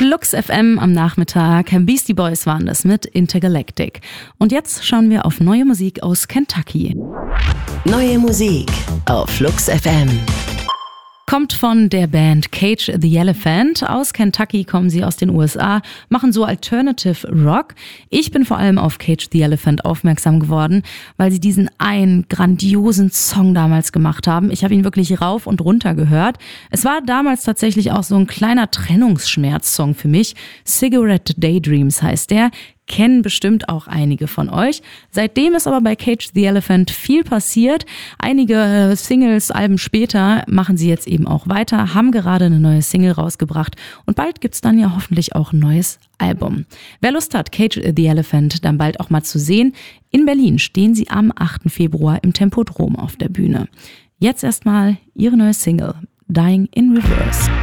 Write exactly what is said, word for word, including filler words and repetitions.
Flux F M am Nachmittag. Beastie Boys waren das mit Intergalactic. Und jetzt schauen wir auf neue Musik aus Kentucky. Neue Musik auf Flux F M. Kommt von der Band Cage the Elephant. Aus Kentucky kommen sie aus den U S A, machen so Alternative Rock. Ich bin vor allem auf Cage the Elephant aufmerksam geworden, weil sie diesen einen grandiosen Song damals gemacht haben. Ich habe ihn wirklich rauf und runter gehört. Es war damals tatsächlich auch so ein kleiner Trennungsschmerz-Song für mich. Cigarette Daydreams heißt der. Kennen bestimmt auch einige von euch. Seitdem ist aber bei Cage the Elephant viel passiert. Einige Singles, Alben später machen sie jetzt eben auch weiter, haben gerade eine neue Single rausgebracht und bald gibt's dann ja hoffentlich auch ein neues Album. Wer Lust hat, Cage the Elephant dann bald auch mal zu sehen, in Berlin stehen sie am achten Februar im Tempodrom auf der Bühne. Jetzt erstmal ihre neue Single, Dying in Reverse.